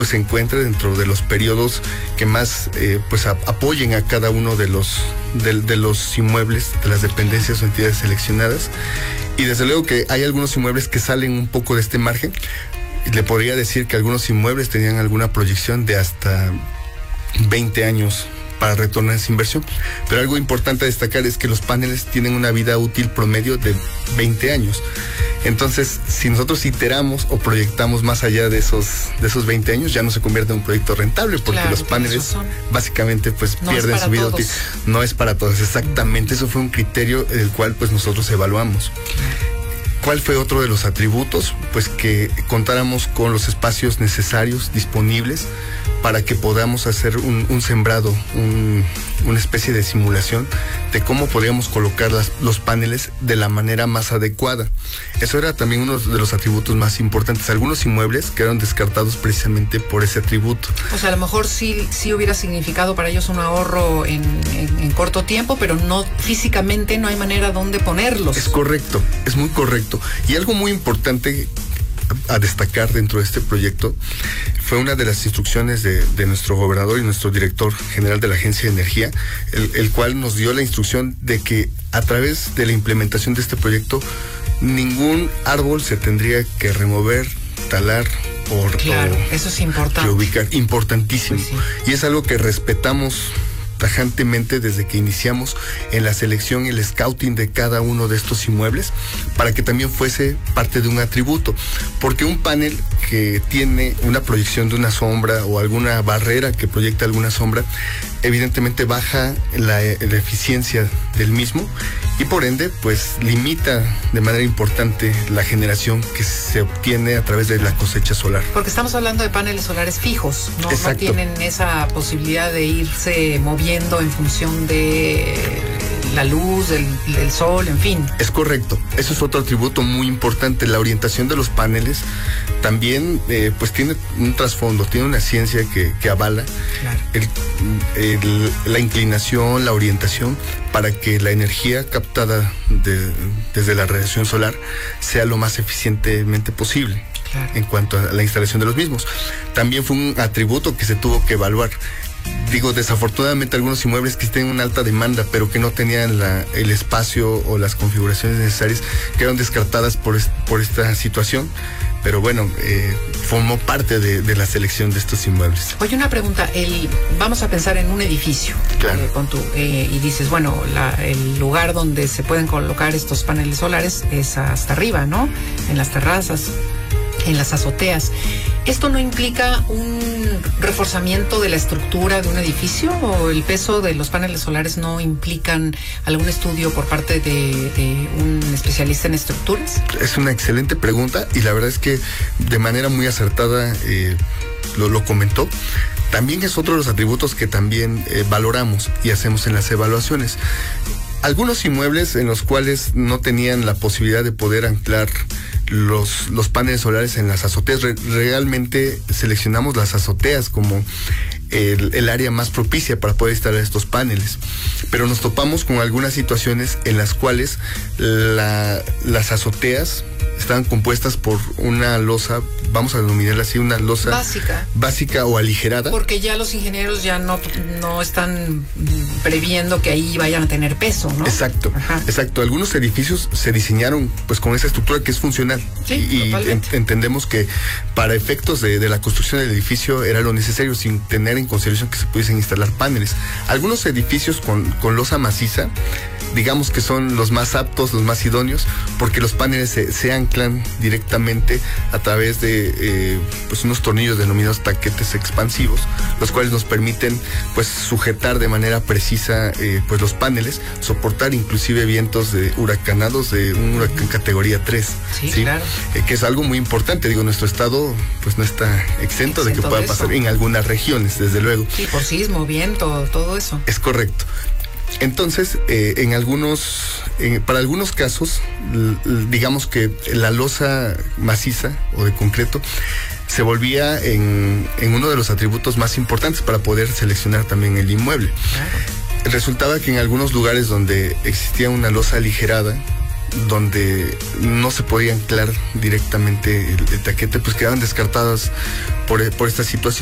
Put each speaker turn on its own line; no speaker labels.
se encuentra dentro de los periodos que más pues apoyen a cada uno de los inmuebles de las dependencias o entidades seleccionadas. Y desde luego que hay algunos inmuebles que salen un poco de este margen. Le podría decir que algunos inmuebles tenían alguna proyección de hasta 20 años para retornar esa inversión. Pero algo importante a destacar es que los paneles tienen una vida útil promedio de 20 años. Entonces, si nosotros iteramos o proyectamos más allá de esos 20 años, ya no se convierte en un proyecto rentable, porque claro, los paneles básicamente pues no pierden su vida útil. No es para todos, exactamente. Eso fue un criterio el cual pues nosotros evaluamos. ¿Cuál fue otro de los atributos? Pues que contáramos con los espacios necesarios, disponibles, para que podamos hacer un sembrado, una especie de simulación de cómo podríamos colocar los paneles de la manera más adecuada. Eso era también uno de los atributos más importantes. Algunos inmuebles quedaron descartados precisamente por ese atributo.
O sea, a lo mejor sí hubiera significado para ellos un ahorro en corto tiempo, pero no físicamente no hay manera donde ponerlos.
Es correcto, es muy correcto. Y algo muy importante a destacar dentro de este proyecto fue una de las instrucciones de nuestro gobernador y nuestro director general de la Agencia de Energía, el cual nos dio la instrucción de que a través de la implementación de este proyecto ningún árbol se tendría que remover, talar
claro, eso es importante.
Reubicar, importantísimo.
Pues sí.
Y es algo que respetamos tajantemente desde que iniciamos en la selección y el scouting de cada uno de estos inmuebles, para que también fuese parte de un atributo, porque un panel que tiene una proyección de una sombra o alguna barrera que proyecta alguna sombra, evidentemente baja la eficiencia del mismo y por ende pues limita de manera importante la generación que se obtiene a través de la cosecha solar.
Porque estamos hablando de paneles solares fijos, no tienen esa posibilidad de irse moviendo en función de la luz, del sol, en fin.
Es correcto, eso es otro atributo muy importante. La orientación de los paneles también pues tiene un trasfondo, tiene una ciencia que avala la inclinación, la orientación, para que la energía captada desde la radiación solar sea lo más eficientemente posible. Claro. En cuanto a la instalación de los mismos. También fue un atributo que se tuvo que evaluar. Digo, desafortunadamente algunos inmuebles que tienen una alta demanda, pero que no tenían el espacio o las configuraciones necesarias, quedaron descartadas por esta situación. Pero bueno, formó parte de la selección de estos inmuebles.
Oye, una pregunta, vamos a pensar en un edificio.
Claro.
Y dices, bueno, el lugar donde se pueden colocar estos paneles solares es hasta arriba, ¿no? En las terrazas, en las azoteas. ¿Esto no implica un reforzamiento de la estructura de un edificio, o el peso de los paneles solares no implican algún estudio por parte de un especialista en estructuras?
Es una excelente pregunta y la verdad es que de manera muy acertada lo comentó. También es otro de los atributos que también valoramos y hacemos en las evaluaciones. Algunos inmuebles en los cuales no tenían la posibilidad de poder anclar los paneles solares en las azoteas, realmente seleccionamos las azoteas como el área más propicia para poder instalar estos paneles. Pero nos topamos con algunas situaciones en las cuales las azoteas estaban compuestas por una losa, vamos a denominarla así, una losa básica o aligerada.
Porque ya los ingenieros ya no están previendo que ahí vayan a tener peso, ¿no?
Exacto, exacto. Algunos edificios se diseñaron pues con esa estructura que es funcional.
Sí,
y entendemos que para efectos de la construcción del edificio era lo necesario, sin tener en consideración que se pudiesen instalar paneles. Algunos edificios con losa maciza, digamos que son los más aptos, los más idóneos, porque los paneles se anclan directamente a través de pues unos tornillos denominados taquetes expansivos, los cuales nos permiten pues sujetar de manera precisa pues los paneles, soportar inclusive vientos huracanados de un huracán categoría 3.
Sí, claro.
Que es algo muy importante. Digo, nuestro estado pues no está exento de que pueda pasar en algunas regiones, desde luego.
Sí, por sismo, viento, todo eso.
Es correcto. Entonces, para algunos casos, digamos que la losa maciza o de concreto se volvía en uno de los atributos más importantes para poder seleccionar también el inmueble. Claro. Resultaba que en algunos lugares donde existía una losa aligerada, donde no se podía anclar directamente el taquete, pues quedaban descartadas por esta situación.